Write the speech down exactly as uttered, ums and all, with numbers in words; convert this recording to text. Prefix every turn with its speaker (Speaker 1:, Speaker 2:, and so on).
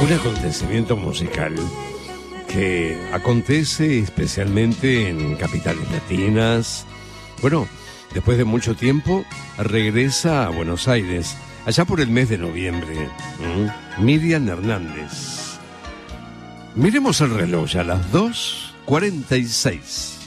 Speaker 1: Un acontecimiento musical que acontece especialmente en capitales latinas. Bueno, después de mucho tiempo regresa a Buenos Aires, allá por el mes de noviembre. ¿Mm? Miriam Hernández. Miremos el reloj, ya a las dos cuarenta y seis.